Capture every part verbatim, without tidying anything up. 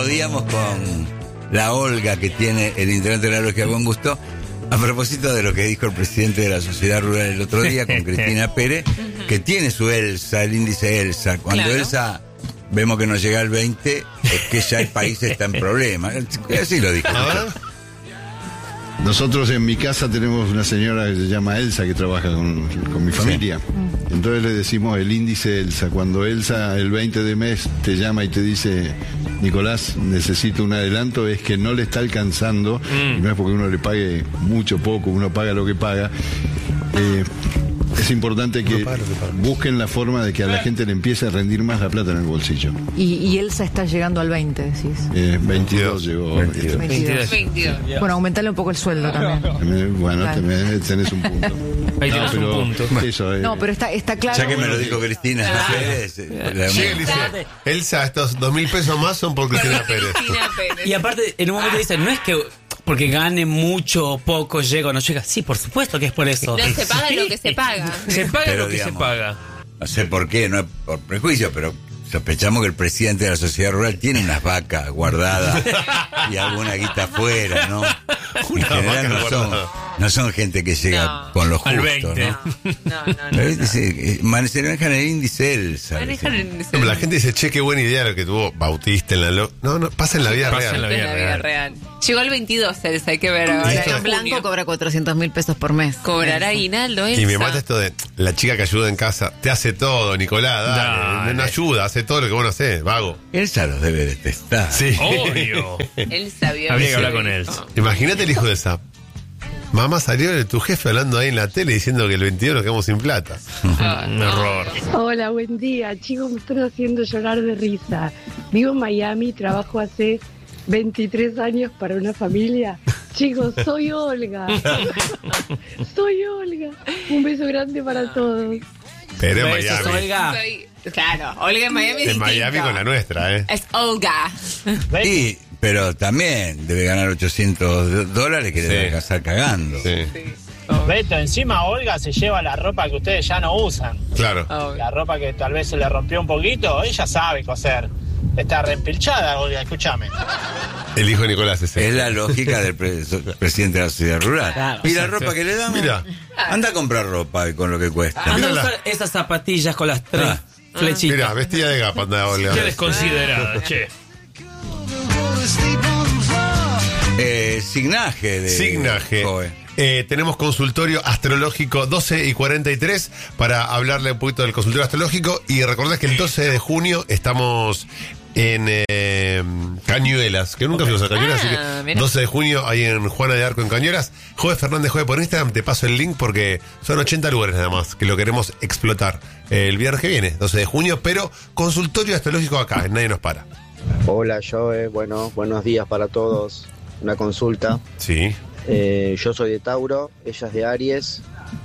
jodíamos con la Olga que tiene el intendente de la Lógica Buen Gusto, a propósito de lo que dijo el presidente de la Sociedad Rural el otro día con Cristina Pérez, que tiene su ELSA, el índice ELSA. Cuando claro. ELSA vemos que no llega al veinte, es que ya el país está en problemas. Así lo dijo. Nosotros en mi casa tenemos una señora que se llama Elsa que trabaja con, con mi familia. Sí. Entonces le decimos el índice Elsa. Cuando Elsa el veinte de mes te llama y te dice, Nicolás, necesito un adelanto, es que no le está alcanzando. Mm. Y no es porque uno le pague mucho, poco, uno paga lo que paga. Eh, es importante que busquen la forma de que a la gente le empiece a rendir más la plata en el bolsillo. Y, y Elsa está llegando al veinte, decís. Eh, veintidós llegó. veintidós. veintidós. veintidós. Bueno, aumentale un poco el sueldo también. Bueno, claro. tenés, tenés un punto. Ahí no, pero un punto. Eso, eh. No, pero está, está claro. Ya que me lo dijo Cristina ah. Pérez. Llega y dice, Elsa, estos dos mil pesos más son por Cristina Pérez. Pérez. Y aparte, en un momento dice, no es que porque gane mucho o poco, llega o no llega. Sí, por supuesto que es por eso. No, se paga lo que se paga. Se paga pero, lo que digamos, se paga. No sé por qué, no es por prejuicio, pero sospechamos que el presidente de la Sociedad Rural tiene unas vacas guardadas y alguna guita afuera, ¿no? En general no son, no son gente que llega no, con lo justo, veinte. ¿no? No, no, no. no, dice, man, se manejan el índice Elsa. Manejan el índice no, la gente dice, che, qué buena idea lo que tuvo Bautista en la lo... No, no, pasa en la vida pasa real. En la vida, en la vida real. real. Llegó el veintidós, Elsa, hay que ver ahora. En blanco cobra cuatrocientos mil pesos por mes. Cobrará aguinaldo, Elsa. Y me mata esto de la chica que ayuda en casa. Te hace todo, Nicolás, dale. dale. No ayuda, hace todo lo que vos no hacés, vago. Elsa los debe detestar. Sí. Obvio. Elsa vio. Habría que hablar con Elsa. Imagínate el hijo de esa. Mamá, salió de tu jefe hablando ahí en la tele diciendo que el veintidós nos quedamos sin plata. Ah, un error. Hola, buen día. Chicos, me están haciendo llorar de risa. Vivo en Miami, trabajo hace veintitrés años para una familia. Chicos, soy Olga. Soy Olga. Un beso grande para todos. Pero en Besos, Miami. Olga. Soy, claro, Olga en Miami es En Miami con la nuestra, ¿eh? Es Olga. Sí, pero también debe ganar ochocientos dólares que Sí. debe estar cagando. Sí. Beto, encima Olga se lleva la ropa que ustedes ya no usan. Claro. La ropa que tal vez se le rompió un poquito, ella sabe coser. Está reempilchada, Olga, escúchame. El hijo de Nicolás es ese. Es la lógica del pre- presidente de la Sociedad Rural. Claro, y la exacto. ropa que le damos, Mira. anda a comprar ropa con lo que cuesta. Anda a Mírala. usar esas zapatillas con las tres Ah. flechitas. Mira, vestida de gapa anda Olga. Qué desconsiderada, che. Eh, signaje de Signaje. Joe. Eh, tenemos consultorio astrológico doce y cuarenta y tres para hablarle un poquito del consultorio astrológico. Y recordad que el doce de junio estamos en eh, Cañuelas, que nunca fuimos a Cañuelas, Ah, así que mira. doce de junio ahí en Juana de Arco en Cañuelas. Jove Fernández Jove por Instagram, te paso el link porque son ochenta lugares nada más que lo queremos explotar eh, el viernes que viene, doce de junio, pero consultorio astrológico acá, en Nadie Nos Para. Hola, Joe. Bueno, buenos días para todos. Una consulta. Sí. Eh, yo soy de Tauro, ella es de Aries.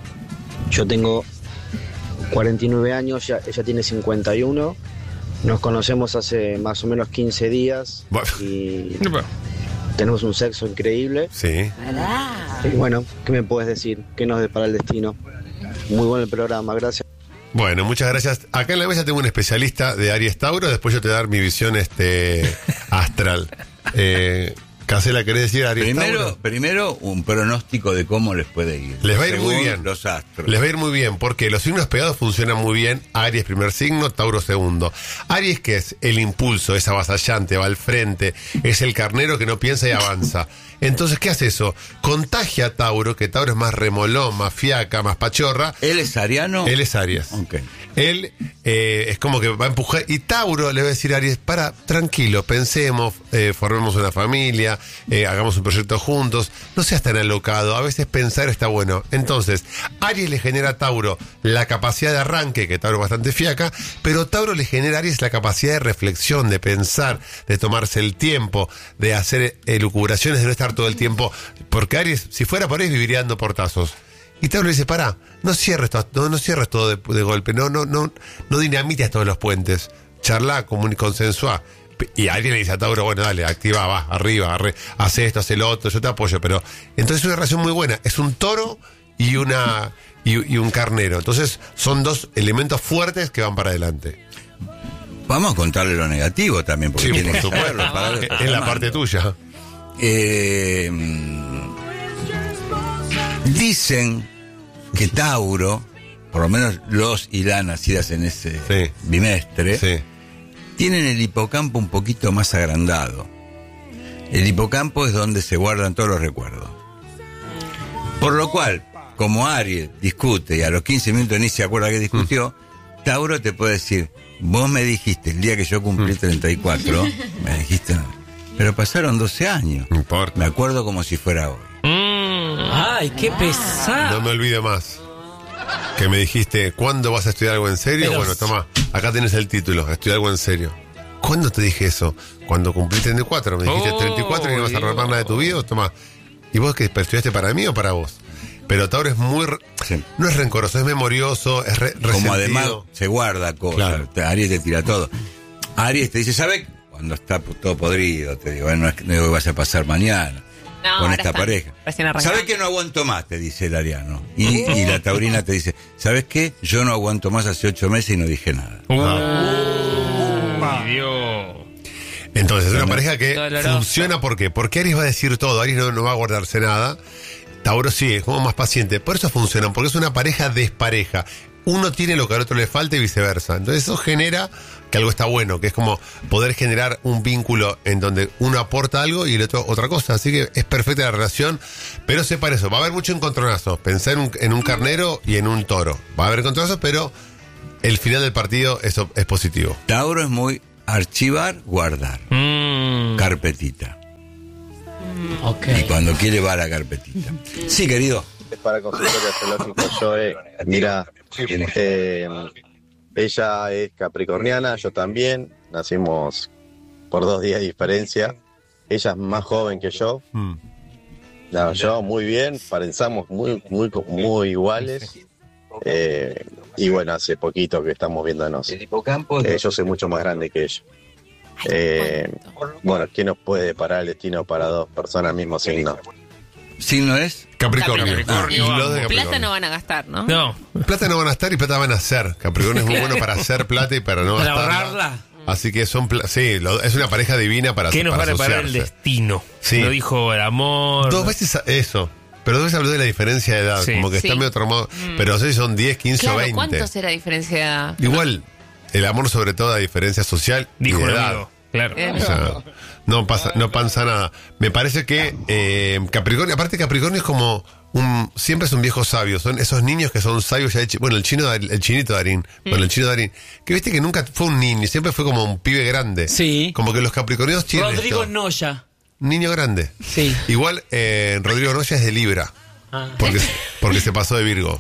Yo tengo cuarenta y nueve años, ya- ella tiene cincuenta y uno. Nos conocemos hace más o menos quince días Bueno. y tenemos un sexo increíble. Sí. Y bueno, ¿qué me puedes decir? ¿Qué nos depara el destino? Muy bueno el programa, gracias. Bueno, muchas gracias. Acá en la mesa tengo un especialista de Aries Tauro, después yo te voy a dar mi visión este astral. Eh, Casela, ¿querés decir Aries Primero, Tauro? primero, un pronóstico de cómo les puede ir. Les va a ir según muy bien. Los astros. Les va a ir muy bien, porque los signos pegados funcionan muy bien. Aries primer signo, Tauro segundo. Aries, que es el impulso, es avasallante, va al frente, es el carnero que no piensa y avanza. Entonces, ¿qué hace eso? Contagia a Tauro, que Tauro es más remolón, más fiaca, más pachorra. ¿Él es ariano? Él es Aries. Ok. Él eh, es como que va a empujar. Y Tauro le va a decir a Aries, para, tranquilo, pensemos, eh, formemos una familia, eh, hagamos un proyecto juntos. No seas tan alocado, a veces pensar está bueno. Entonces, Aries le genera a Tauro la capacidad de arranque, que Tauro es bastante fiaca, pero Tauro le genera a Aries la capacidad de reflexión, de pensar, de tomarse el tiempo, de hacer elucubraciones, de no estar todo el tiempo. Porque Aries, si fuera por Aries, viviría dando portazos. Y Tauro le dice, pará, no cierres todo, no, no cierres todo de, de golpe, no, no, no, no dinamites todos los puentes, charlá, comun- consensuá. Y alguien le dice a Tauro, bueno, dale, activa, va, arriba, arre, hace esto, hace lo otro, yo te apoyo, pero entonces es una relación muy buena, es un toro y una y, y un carnero, entonces son dos elementos fuertes que van para adelante. Vamos a contarle lo negativo también, porque Sí, tiene por que supuesto. saberlo para- Es para la armarlo. parte tuya. Eh, dicen que Tauro, por lo menos los y las nacidas en ese Sí. bimestre, Sí. tienen el hipocampo un poquito más agrandado. El hipocampo es donde se guardan todos los recuerdos. Por lo cual, como Aries discute y a los quince minutos ni se acuerda que discutió, Tauro te puede decir, vos me dijiste el día que yo cumplí treinta y cuatro, me dijiste, pero pasaron doce años. No importa. Me acuerdo como si fuera hoy. Ay, qué pesado. No me olvido más. Que me dijiste, ¿cuándo vas a estudiar algo en serio? Pero- Bueno, toma, acá tenés el título, estudiar algo en serio. ¿Cuándo te dije eso? Cuando cumplí treinta y cuatro. Me dijiste Oh, treinta y cuatro y no vas a Dios. armar nada de tu vida. Toma. ¿Y vos qué estudiaste para mí o para vos? Pero Tauro es muy... re- Sí. No es rencoroso, es memorioso, es re- resentido. Como además se guarda cosas. Claro. Te- Aries te tira todo. Aries te dice, ¿sabe? Cuando está pu- todo podrido, te digo, "Eh, no es que no es que vas a pasar mañana No, con ahora esta están pareja. recién arrancando. ¿Sabes que no aguanto más? Te dice el ariano. Y, y la taurina te dice, ¿sabes qué? Yo no aguanto más hace ocho meses y no dije nada. Ay, Dios. Entonces, es una pareja que Doloroso. funciona, ¿por qué? Porque Aries va a decir todo, Aries no, no va a guardarse nada. Tauro sí, es como más paciente. Por eso funcionan, porque es una pareja despareja. Uno tiene lo que al otro le falta y viceversa. Entonces eso genera que algo está bueno, que es como poder generar un vínculo en donde uno aporta algo y el otro otra cosa. Así que es perfecta la relación, pero sepa eso, va a haber mucho encontronazo. Pensá en un, en un carnero y en un toro. Va a haber encontronazos, pero el final del partido eso es positivo. Tauro es muy archivar, guardar. Mm, Carpetita. ok. Y cuando quiere va a la carpetita. Sí, querido. Es para consultorio astrológico. Yo, eh, mira, eh, ella es capricorniana, yo también. Nacimos por dos días de diferencia. Ella es más joven que yo. Mm. La llevamos muy bien, pensamos muy, muy, muy iguales. Eh, y bueno, hace poquito que estamos viéndonos. Eh, yo soy mucho más grande que ella. Eh, bueno, ¿qué nos puede parar el destino para dos personas al mismo signo? ¿Signo es? Capricornio. Capricornio. Ah, y los de Capricornio. Plata no van a gastar, ¿no? No, Plata no van a estar y plata van a hacer. Capricornio es muy bueno para hacer plata y para no para gastarla. ahorrarla. Así que son, pla- sí, lo- es una pareja divina para, ¿Qué nos va para a reparar el asociarse. destino? Sí. Lo dijo el amor. Dos veces a- eso. Pero dos veces habló de la diferencia de edad, Sí. como que Sí. está medio traumado. Pero no sé si son diez, quince Claro, o veinte. ¿cuánto será diferencia de edad? Igual, el amor sobre todo a diferencia social Dijo y de un edad. amigo. Claro. Eh, O sea, no pasa, no pasa nada. Me parece que eh, Capricornio, aparte Capricornio es como un, siempre es un viejo sabio. Son esos niños que son sabios ya de chi- bueno, el chino, el chinito Darín, bueno, el chino Darín, que viste que nunca fue un niño, siempre fue como un pibe grande. Sí. Como que los Capricornios tienen Rodrigo esto. Noya. Niño grande. Sí. Igual eh, Rodrigo Noya es de Libra. Ah. Porque, porque se pasó de Virgo.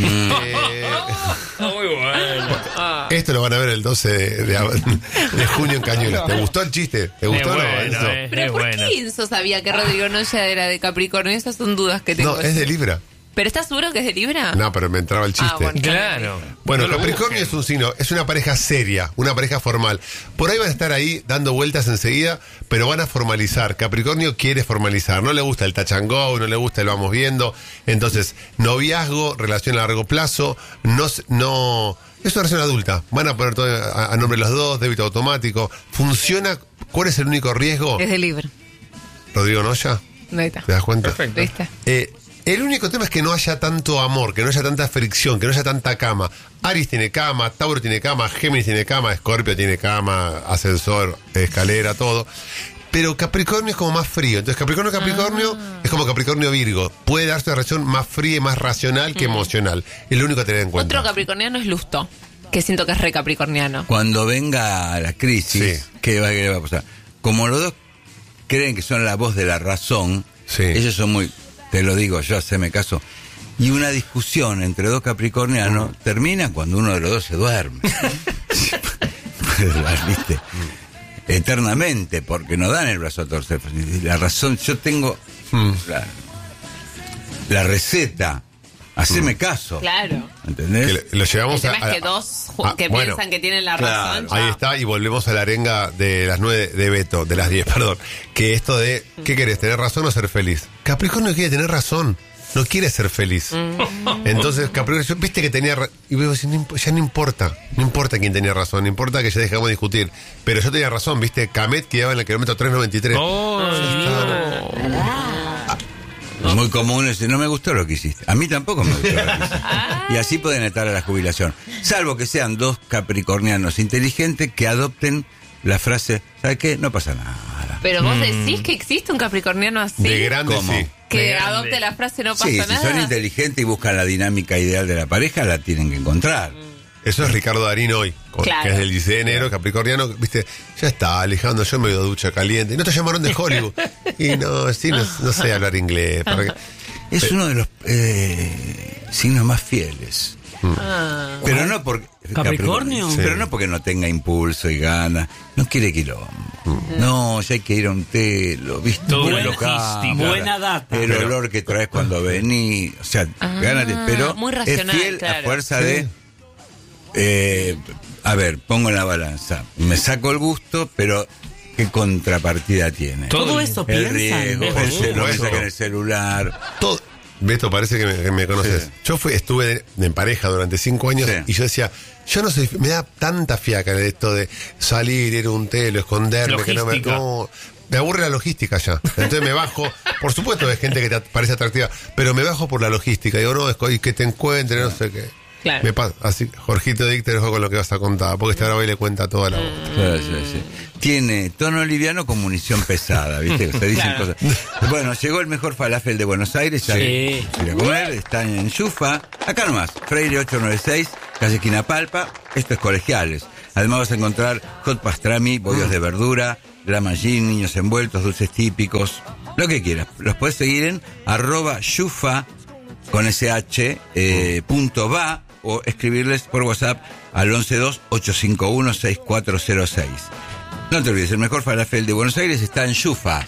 Eh, Muy bueno. Ah. esto lo van a ver el doce de, de- de junio en Cañuelas. ¿Te gustó el chiste? ¿Te gustó o no? bueno, Enzo? eh. Pero Es ¿por bueno. qué Enzo sabía que Rodrigo Noya era de Capricornio? Esas son dudas que tengo. No, es de Libra. ¿Pero estás seguro que es de Libra? No, pero me entraba el chiste. Ah, bueno. Claro. Bueno, No lo Capricornio busquen. es un signo, es una pareja seria, una pareja formal. Por ahí van a estar ahí dando vueltas enseguida, pero van a formalizar. Capricornio quiere formalizar, no le gusta el touch and go, no le gusta el vamos viendo. Entonces, noviazgo, relación a largo plazo, no, s- no es una relación adulta. Van a poner todo a, a nombre de los dos, débito automático. Funciona. ¿Cuál es el único riesgo? Es de Libra. Rodrigo Noya, Ahí está. ¿te das cuenta? Perfecto. ¿Viste? Eh, el único tema es que no haya tanto amor, que no haya tanta fricción, que no haya tanta cama. Aries tiene cama, Tauro tiene cama, Géminis tiene cama, Escorpio tiene cama, ascensor, escalera, todo. Pero Capricornio es como más frío. Entonces Capricornio Capricornio es como Capricornio Virgo. Puede darse una relación más fría y más racional que emocional. Es lo único a tener en cuenta. Otro capricorniano es Lusto, que siento que es re capricorniano. Cuando venga la crisis, Sí. ¿qué va, qué va a pasar? Como los dos creen que son la voz de la razón, Sí. ellos son muy, te lo digo yo, haceme caso, y una discusión entre dos capricornianos termina cuando uno de los dos se duerme. ¿Viste? Eternamente, porque no dan el brazo a torcer. La razón, yo tengo Mm. la, la receta, haceme caso. Claro. ¿Entendés? Que lo- lo El llevamos tema a, es que a- dos ju- ah, que bueno. piensan que tienen la Claro. razón. Ahí ya. está, y volvemos a la arenga de las nueve de Beto, de las diez, perdón. Que esto de, ¿qué querés? ¿Tener razón o ser feliz? Capricornio quiere tener razón. no quiere ser feliz. Entonces, Capricornio, viste que tenía... ra- Y vos decís, no imp- ya no importa, no importa quién tenía razón, no importa que ya dejamos de discutir. Pero yo tenía razón, viste, Camet quedaba en el kilómetro tres noventa y tres. Oh, Es muy común decir, no me gustó lo que hiciste. A mí tampoco me gustó lo que hiciste. Y así pueden estar a la jubilación. Salvo que sean dos capricornianos inteligentes que adopten la frase, ¿sabes qué? No pasa nada. Pero vos decís que existe un capricorniano así. De grande, ¿Cómo? sí. Que De grande. adopte la frase no pasa Sí, nada. si son inteligentes y buscan la dinámica ideal de la pareja, la tienen que encontrar. Eso es Ricardo Darín hoy, con- Claro. que es del dieciséis de enero, Capricorniano, viste, ya está, Alejandro, yo me doy ducha caliente. No te llamaron de Hollywood. Y no, sí, no, no sé hablar inglés. ¿para qué? Es uno de los eh, signos más fieles. Ah. Pero no porque ¿Capricornio? Sí. Pero no porque no tenga impulso y ganas. No quiere quilombo. No, ya hay que ir a un telo, ¿viste? Toda Buena logística. cámara, Buena data. El Pero- olor que traes cuando venís. O sea, Ah, gánate. Pero muy racional, es fiel claro. a fuerza de. eh, a ver, pongo en la balanza. Me saco el gusto, pero ¿qué contrapartida tiene? Todo Todo el- eso El piensan. riesgo, Por el celu- supuesto. mensaje en el celular. Todo. Beto, parece que me, que me conoces. Sí. Yo fui, estuve de- en pareja durante cinco años Sí. y yo decía, yo no soy, me da tanta fiaca esto de salir, ir a un telo, esconderme, que no me, Logística. no, me aburre la logística ya. Entonces me bajo, por supuesto hay gente que te parece atractiva, pero me bajo por la logística. Digo, no, es co- y que te encuentre, no sé qué. Claro. Me pasa, así, Jorgito Dícter, ojo con lo que vas a contar, porque este ahora hoy le cuenta toda la voz. Sí, sí, sí. Tiene tono liviano con munición pesada, ¿viste? Se dicen Claro. cosas. Bueno, llegó el mejor falafel de Buenos Aires. Ya Sí. ir a comer. Está en Yufa. Acá nomás. Freire ocho noventa y seis, calle Esquina Palpa. Esto es Colegiales. Además vas a encontrar hot pastrami, bollos de verdura, lamagín, niños envueltos, dulces típicos. Lo que quieras. Los puedes seguir en arroba yufa con sh eh, punto va o escribirles por WhatsApp al once dos ocho cinco uno seis cuatro cero seis. No te olvides, el mejor falafel de Buenos Aires está en Yufa.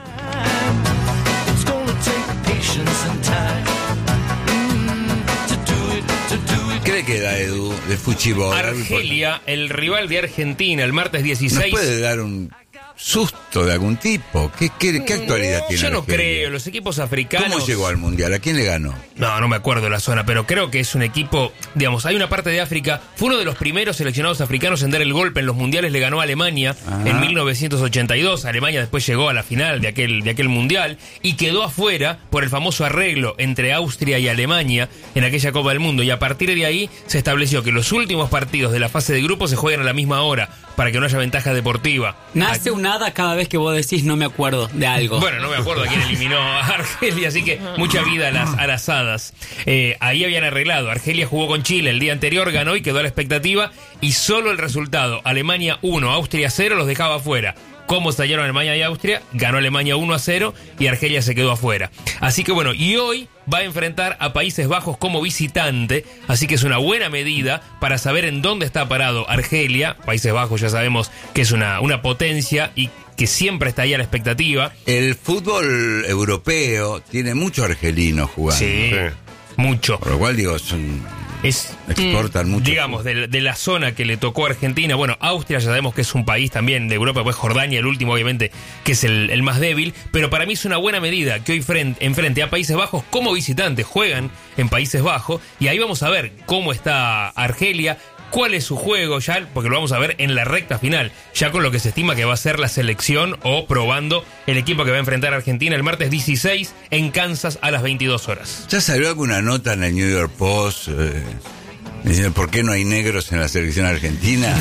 ¿Qué le queda, Edu, de Fuchibol? Argelia, el rival de Argentina, el martes ¿Nos dieciséis. puede dar un susto de algún tipo? ¿Qué, qué, qué actualidad tiene Yo no Argelia? creo, los equipos africanos. ¿Cómo llegó al Mundial? ¿A quién le ganó? No, no me acuerdo la zona, pero creo que es un equipo, digamos, hay una parte de África, fue uno de los primeros seleccionados africanos en dar el golpe en los mundiales, le ganó a Alemania Ajá. en mil novecientos ochenta y dos, Alemania después llegó a la final de aquel, de aquel mundial y quedó afuera por el famoso arreglo entre Austria y Alemania en aquella Copa del Mundo, y a partir de ahí se estableció que los últimos partidos de la fase de grupo se juegan a la misma hora, para que no haya ventaja deportiva. Nace un nada cada vez que vos decís no me acuerdo de algo. Bueno, no me acuerdo a quién eliminó a Argelia, así que mucha vida a las, a las hadas. Eh, ahí habían arreglado. Argelia jugó con Chile el día anterior, ganó y quedó a la expectativa. Y solo el resultado, Alemania uno, Austria cero, los dejaba afuera. Cómo estallaron Alemania y Austria, ganó Alemania uno a cero y Argelia se quedó afuera. Así que bueno, y hoy va a enfrentar a Países Bajos como visitante, así que es una buena medida para saber en dónde está parado Argelia. Países Bajos ya sabemos que es una, una potencia y que siempre está ahí a la expectativa. El fútbol europeo tiene muchos argelinos jugando. Sí, Sí. mucho. Por lo cual, digo, son, Es, exportan mucho. digamos, de, de la zona que le tocó a Argentina. Bueno, Austria ya sabemos que es un país también de Europa, pues Jordania, el último obviamente, que es el, el más débil, pero para mí es una buena medida que hoy frente, enfrente a Países Bajos como visitantes, juegan en Países Bajos, y ahí vamos a ver cómo está Argelia, cuál es su juego ya, porque lo vamos a ver en la recta final, ya con lo que se estima que va a ser la selección o probando el equipo que va a enfrentar a Argentina el martes dieciséis en Kansas a las veintidós horas. ¿Ya salió alguna nota en el New York Post eh, diciendo por qué no hay negros en la selección argentina?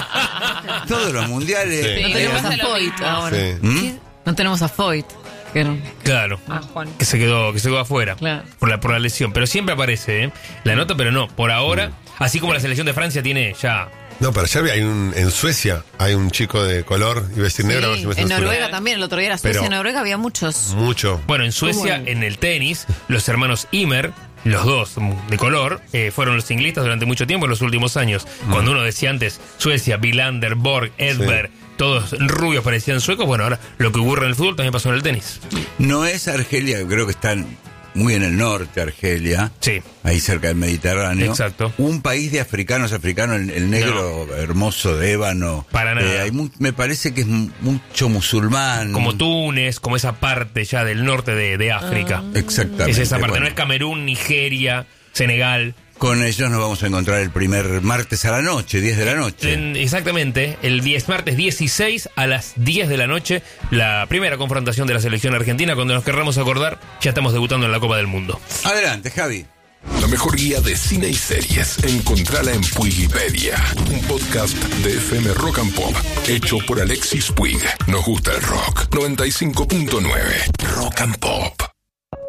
Todos los mundiales. Sí. No Sí, tenemos pasa a lo Foyt mismo. ahora. Sí. ¿Mm? No tenemos a Foyt. Que no- Claro. Ah, Juan. Que se quedó, que se quedó afuera. Claro. Por la, por la lesión. Pero siempre aparece, ¿eh? La nota, pero no. Por ahora, así como la selección de Francia tiene ya. No, pero ayer hay un, en Suecia hay un chico de color, iba a decir negro, a ver si me en censura. Noruega también, el otro día era Suecia, Pero- en Noruega había muchos. Mucho. Bueno, en Suecia, ¿Cómo? en el tenis, los hermanos Ymer, los dos de color, eh, fueron los singlistas durante mucho tiempo en los últimos años. Cuando uno decía antes Suecia, Wilander, Borg, Edberg, todos rubios parecían suecos, bueno, ahora lo que ocurre en el fútbol también pasó en el tenis. No es Argelia, creo que están muy en el norte, Argelia. Sí. Ahí cerca del Mediterráneo. Exacto. Un país de africanos, africano, el, el negro no. hermoso de ébano. Para nada. Eh, hay mu- me parece que es mucho musulmán. Como Túnez, como esa parte ya del norte de, de África. Ah. Exactamente. Es esa parte, bueno. no es Camerún, Nigeria, Senegal. Con ellos nos vamos a encontrar el primer martes a la noche, diez de la noche. En- exactamente, el diez, martes dieciséis a las diez de la noche, la primera confrontación de la selección argentina. Cuando nos querramos acordar, ya estamos debutando en la Copa del Mundo. Adelante, Javi. La mejor guía de cine y series, encontrala en Puigipedia, un podcast de F M Rock and Pop, hecho por Alexis Puig. Nos gusta el rock. noventa y cinco punto nueve Rock and Pop.